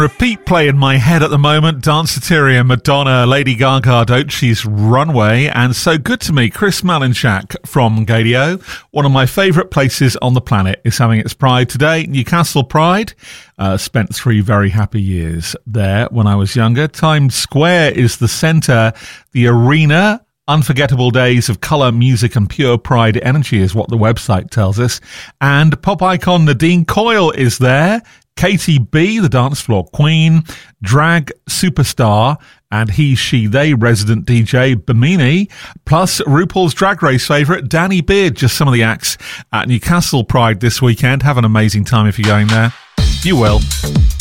Repeat play in my head at the moment. Danceteria, Madonna, Lady Gaga, Doechie's Runway, and So Good to Me, Chris Malinchak from Gadio. One of my favourite places on the planet is having its Pride today. Newcastle Pride. Spent 3 very happy years there when I was younger. Times Square is the centre. The arena, unforgettable days of colour, music and pure pride energy is what the website tells us. And pop icon Nadine Coyle is there. Katie B, the dance floor queen, drag superstar, and he, she, they resident DJ Bimini, plus RuPaul's Drag Race favourite Danny Beard. Just some of the acts at Newcastle Pride this weekend. Have an amazing time if you're going there. You will.